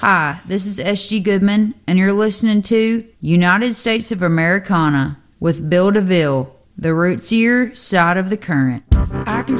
Hi, this is S.G. Goodman, and you're listening to United States of Americana with Bill DeVille, the rootsier side of the current. I can